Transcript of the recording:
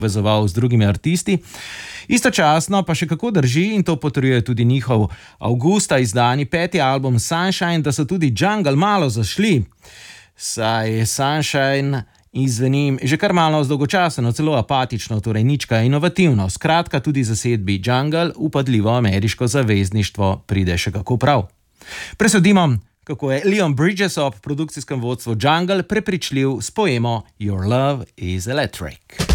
vezoval z drugimi artisti. Istočasno pa še kako drži, in to potrjuje tudi njihov avgusta izdani 5. album Sunshine, da so tudi Jungle malo zašli. Saj Sunshine izveni že kar malo zdolgočaseno, celo apatično, torej nič kaj inovativno. Skratka, tudi zasedbi Jungle upadljivo ameriško zavezništvo pride še kako prav. Presodimo, kako je Leon Bridges ob produkcijskem vodstvu Jungle prepričljiv s poemo Your Love is Electric.